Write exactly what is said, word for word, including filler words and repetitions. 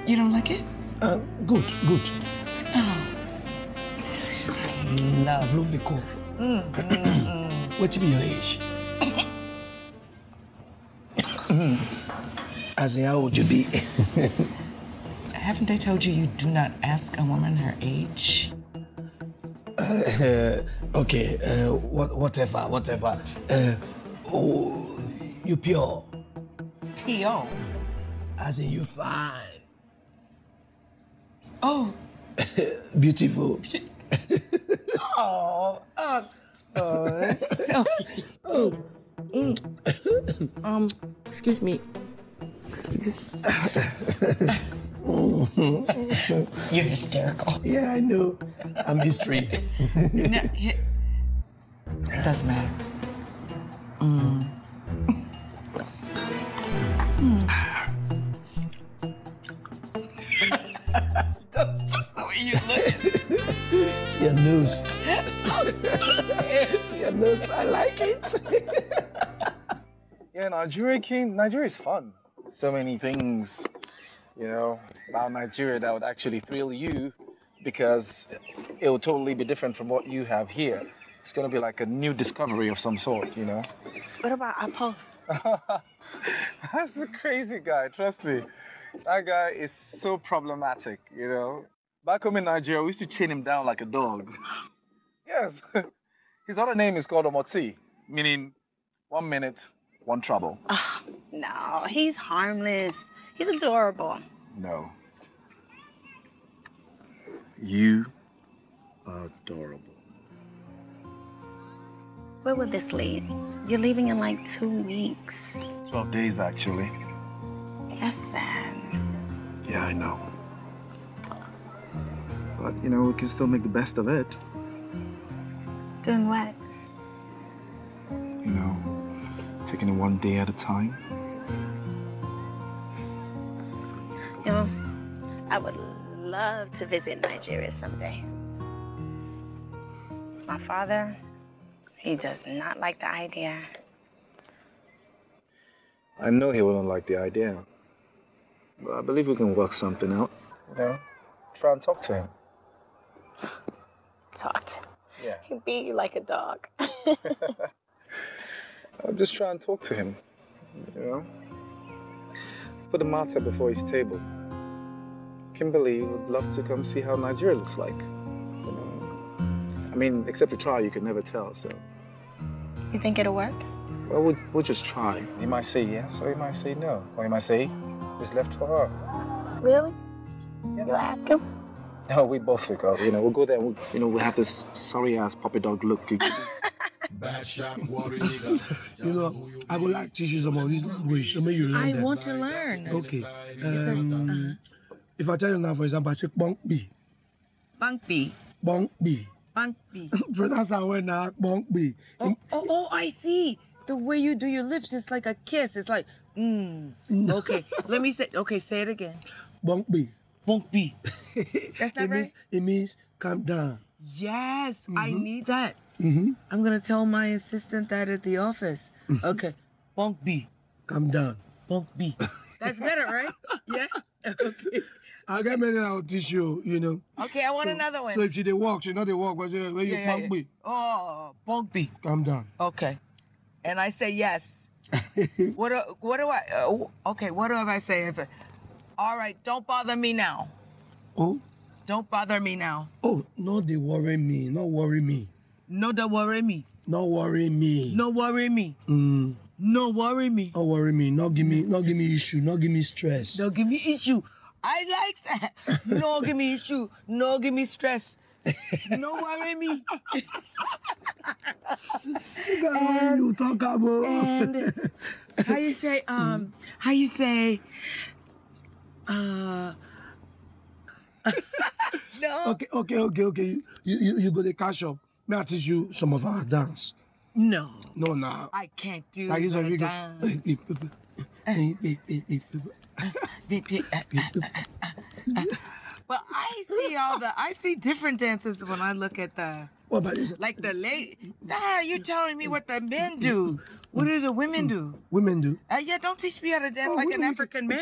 You don't like it? Uh, good, good. Oh. Love. Love the call. Mm, mm, mm. What be your age? As in, how old you be? Haven't they told you you do not ask a woman her age? Uh, okay, uh, what, whatever, whatever. Uh, oh, you pure. P O. As in, you fine. Oh. Beautiful. Oh, oh, oh, so... Oh. Mm. um, excuse me. Excuse You're hysterical. Yeah, I know. I'm history. No, it doesn't matter. Mm. Mm. That's the way you look. She a nost. She a nost. I like it. Yeah, Nigeria King. Nigeria is fun. So many things, you know, about Nigeria that would actually thrill you because it will totally be different from what you have here. It's going to be like a new discovery of some sort, you know. What about our post? That's a crazy guy, trust me. That guy is so problematic, you know. Back home in Nigeria, we used to chain him down like a dog. Yes. His other name is called Omotsi, meaning one minute, one trouble. Oh, no, he's harmless. He's adorable. No. You are adorable. Where would this lead? You're leaving in like two weeks. Twelve days, actually. That's sad. Yeah, I know. But, you know, we can still make the best of it. Doing what? You know, taking it one day at a time. You know, I would love to visit Nigeria someday. My father, he does not like the idea. I know he wouldn't like the idea. But I believe we can work something out. You know, try and talk to him. Talked. Yeah. He'd be like a dog. I'll just try and talk to him, you know? Put the matter before his table. Kimberly would love to come see how Nigeria looks like, you know? I mean, except to try, you can never tell, so... You think it'll work? Well, we'll, we'll just try. He might say yes, or he might say no. Or he might say, it's left for her. Really? Yeah. You'll ask him? No, we both will go. You know, we'll go there and we'll, you know, we'll have this sorry-ass puppy dog look. You know, I would like to teach you some of this language, so maybe you learn I them. want to learn. Okay. Um, if I tell you now, for example, I say bonk B. Bonk B. Bonk B. Bonk B. Pronounce how when I bonk B. Oh, oh, oh, I see. The way you do your lips is like a kiss. It's like, mmm. Okay, let me say, okay, say it again. Bonk B. Bonk B. That's not it right? Means, it means calm down. Yes, mm-hmm. I need that. Mm-hmm. I'm going to tell my assistant that at the office. Mm-hmm. Okay, bonk B. Calm down. Bonk B. That's better, right? Yeah? Okay. I'll get many I'll teach you, you know. Okay, I want so, another one. So if she did walk, she know they walk, but she, when you yeah, bonk yeah, B. Oh, bonk B. Calm down. Okay. And I say yes. what, do, what do I, uh, okay, what do I say? If, all right, don't bother me now. Oh? Don't bother me now. Oh, no, they worry me. Not worry me. No, don't worry me. Not worry me. No worry me. Mm. No worry me. Not worry me. Not give me, not give me issue. Not give me stress. Don't give me issue. I like that. No give me issue. No give me stress. No worry me. and, you talk about. And how you say, um, how you say, uh, no. Okay, okay, okay, okay. You, you, you go to cash up. May I teach you some of our dance? No. No, now. I can't do like the you dance. Well, I see all the, I see different dances when I look at the, what about this? Like the lady, nah, you telling me what the men do. What do the women do? Women do? Uh, yeah, don't teach me how to dance oh, like an African man.